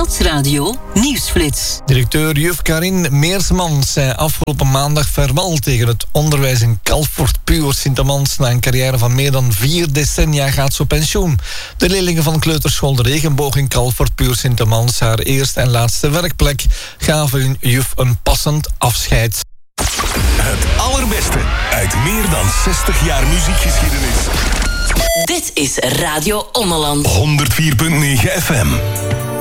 Nieuwsradio Nieuwsflits. Directeur juf Karin Meersmans zei afgelopen maandag vaarwel tegen het onderwijs in Kalfort. Puur Sint-Amans, na een carrière van meer dan 4 decennia, gaat ze op pensioen. De leerlingen van kleuterschool De Regenboog in Kalfort, Puur Sint-Amans, haar eerste en laatste werkplek, gaven hun juf een passend afscheid. Het allerbeste uit meer dan 60 jaar muziekgeschiedenis. Dit is Radio Ommeland. 104.9 FM.